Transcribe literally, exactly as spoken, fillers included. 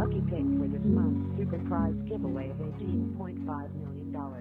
lucky pick for this month's super prize giveaway of eighteen point five million dollars.